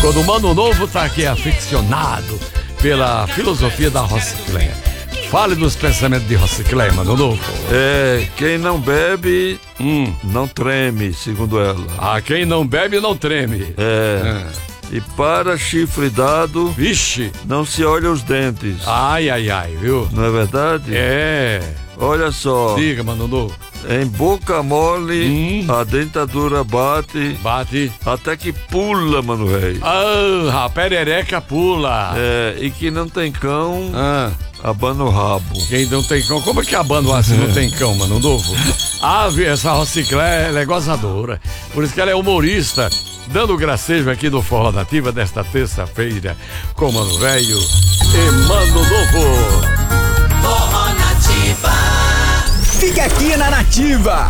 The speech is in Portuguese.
Quando o Mano Novo tá aqui aficionado pela filosofia da Rocicléia. Fale dos pensamentos de Rocicléia, Mano Novo. Quem não bebe, não treme, segundo ela. Quem não bebe não treme. E para chifre dado, Vixe. não se olha os dentes. Ai, viu? Não é verdade? Olha só. Diga, Mano Novo. Em boca mole, a dentadura bate. Até que pula, mano velho. A perereca pula. E que não tem cão, abana o rabo. Quem não tem cão, como é que abana se não tem cão, Mano Novo? Essa Rocicléia, ela é gozadora. Por isso que ela é humorista, dando gracejo aqui no Forró Nativa desta terça-feira, com Mano Velho e Mano Novo. Forró Nativa. Fica aqui na Nativa.